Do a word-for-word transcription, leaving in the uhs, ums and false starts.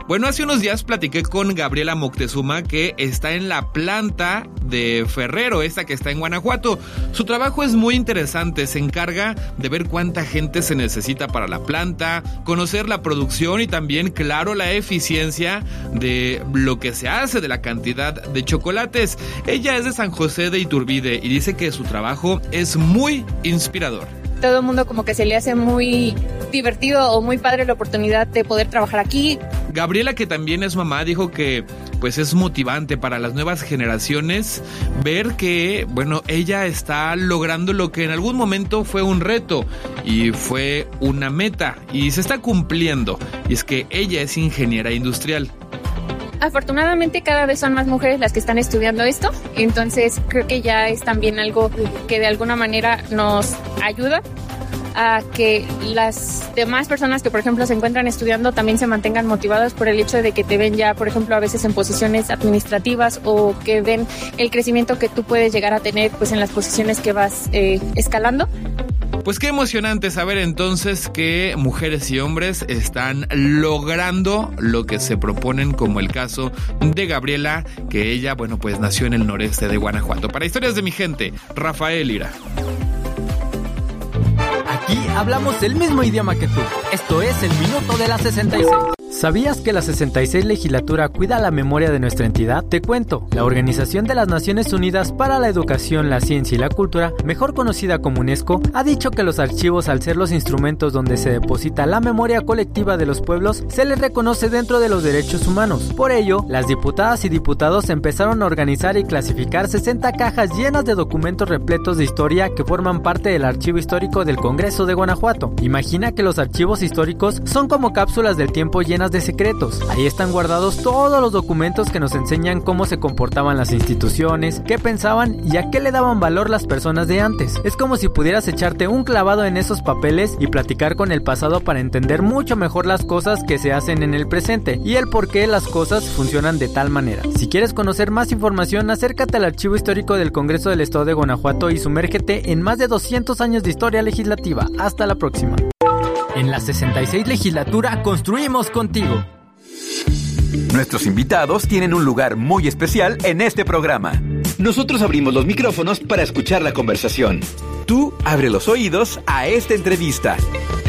Bueno, hace unos días platiqué con Gabriela Moctezuma, que está en la planta de Ferrero, esta que está en Guanajuato. Su trabajo es muy interesante, se encarga de ver cuánta gente se necesita para la planta, conocer la producción y también, claro, la eficiencia de lo que se hace, de la cantidad de chocolates. Ella es de San José de Iturbide y dice que su trabajo es muy inspirador. Todo el mundo como que se le hace muy divertido o muy padre la oportunidad de poder trabajar aquí. Gabriela, que también es mamá, dijo que pues es motivante para las nuevas generaciones ver que, bueno, ella está logrando lo que en algún momento fue un reto y fue una meta y se está cumpliendo. Y es que ella es ingeniera industrial. Afortunadamente cada vez son más mujeres las que están estudiando esto, entonces creo que ya es también algo que de alguna manera nos ayuda a que las demás personas que por ejemplo se encuentran estudiando también se mantengan motivadas por el hecho de que te ven ya por ejemplo a veces en posiciones administrativas o que ven el crecimiento que tú puedes llegar a tener pues en las posiciones que vas eh, escalando. Pues qué emocionante saber entonces que mujeres y hombres están logrando lo que se proponen, como el caso de Gabriela, que ella, bueno, pues nació en el noreste de Guanajuato. Para Historias de mi Gente, Rafael Ira. Aquí hablamos el mismo idioma que tú. Esto es el Minuto de la sesenta y seis. ¿Sabías que la sesenta y seis legislatura cuida la memoria de nuestra entidad? Te cuento, la Organización de las Naciones Unidas para la Educación, la Ciencia y la Cultura, mejor conocida como UNESCO, ha dicho que los archivos, al ser los instrumentos donde se deposita la memoria colectiva de los pueblos, se les reconoce dentro de los derechos humanos. Por ello, las diputadas y diputados empezaron a organizar y clasificar sesenta cajas llenas de documentos repletos de historia que forman parte del archivo histórico del Congreso de Guanajuato. Imagina que los archivos históricos son como cápsulas del tiempo llenas de secretos. Ahí están guardados todos los documentos que nos enseñan cómo se comportaban las instituciones, qué pensaban y a qué le daban valor las personas de antes. Es como si pudieras echarte un clavado en esos papeles y platicar con el pasado para entender mucho mejor las cosas que se hacen en el presente y el por qué las cosas funcionan de tal manera. Si quieres conocer más información, acércate al Archivo Histórico del Congreso del Estado de Guanajuato y sumérgete en más de doscientos años de historia legislativa. Hasta la próxima. En la sesenta y seis legislatura construimos contigo. Nuestros invitados tienen un lugar muy especial en este programa. Nosotros abrimos los micrófonos para escuchar la conversación. Tú abre los oídos a esta entrevista.